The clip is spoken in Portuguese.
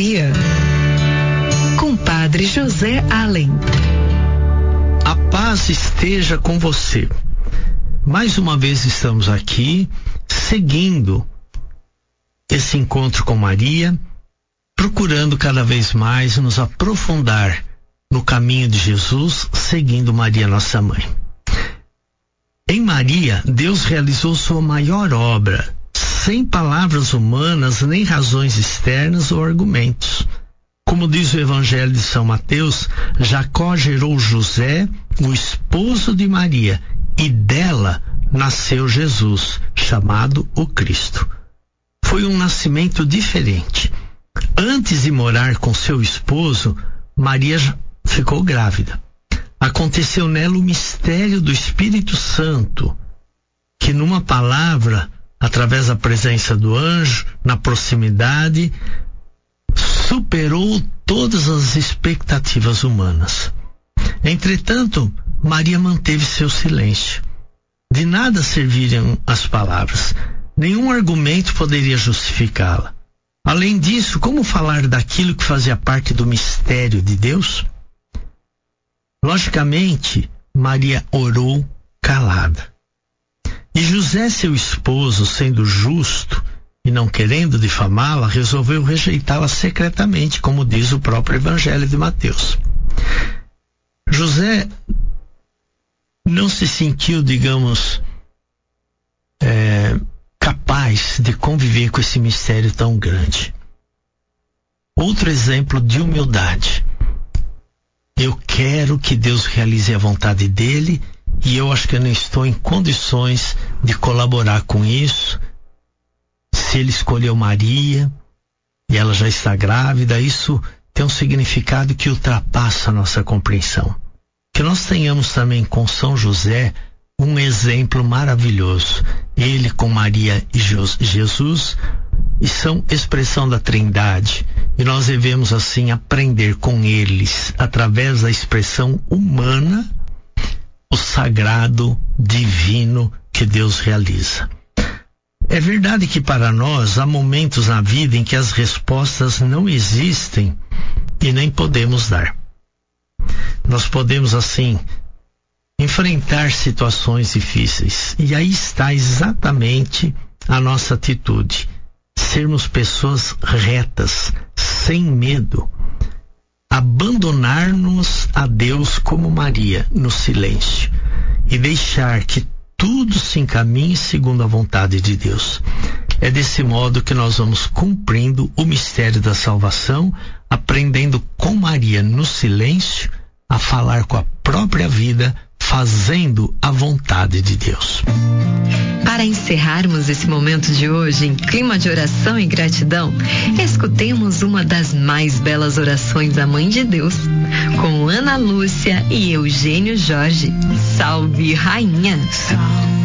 dia, com Padre José Allen. A paz esteja com você. Mais uma vez estamos aqui, seguindo esse encontro com Maria, procurando cada vez mais nos aprofundar no caminho de Jesus, seguindo Maria, nossa mãe. Em Maria, Deus realizou sua maior obra, sem palavras humanas, nem razões externas ou argumentos. Como diz o Evangelho de São Mateus, Jacó gerou José, o esposo de Maria, e dela nasceu Jesus, chamado o Cristo. Foi um nascimento diferente. Antes de morar com seu esposo, Maria ficou grávida. Aconteceu nela o mistério do Espírito Santo, que numa palavra, através da presença do anjo, na proximidade, superou todas as expectativas humanas. Entretanto, Maria manteve seu silêncio. De nada serviriam as palavras. Nenhum argumento poderia justificá-la. Além disso, como falar daquilo que fazia parte do mistério de Deus? Logicamente, Maria orou calada. E José, seu esposo, sendo justo e não querendo difamá-la, resolveu rejeitá-la secretamente, como diz o próprio Evangelho de Mateus. José não se sentiu, digamos, capaz de conviver com esse mistério tão grande. Outro exemplo de humildade. Eu quero que Deus realize a vontade dele e eu acho que eu não estou em condições de colaborar com isso. Se ele escolheu Maria e ela já está grávida, isso tem um significado que ultrapassa a nossa compreensão. Que nós tenhamos também com São José um exemplo maravilhoso. Ele com Maria e Jesus e são expressão da Trindade. E nós devemos assim aprender com eles, através da expressão humana, o sagrado divino que Deus realiza. É verdade que para nós há momentos na vida em que as respostas não existem e nem podemos dar. Nós podemos assim enfrentar situações difíceis e aí está exatamente a nossa atitude. Sermos pessoas retas, sem medo, abandonar-nos a Deus como Maria, no silêncio, e deixar que tudo se encaminhe segundo a vontade de Deus. É desse modo que nós vamos cumprindo o mistério da salvação, aprendendo com Maria no silêncio a falar com a própria vida, fazendo a vontade de Deus. Para encerrarmos esse momento de hoje em clima de oração e gratidão, escutemos uma das mais belas orações da Mãe de Deus, com Ana Lúcia e Eugênio Jorge. Salve, Rainha!